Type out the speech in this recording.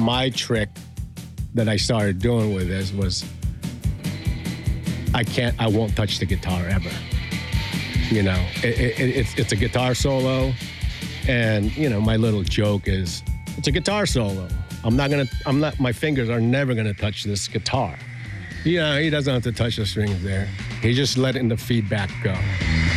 my trick that I started doing with this was I won't touch the guitar ever. You know, it's a guitar solo, and you know, my little joke is it's a guitar solo. My fingers are never gonna touch this guitar. You know, he doesn't have to touch the strings there. He's just letting the feedback go.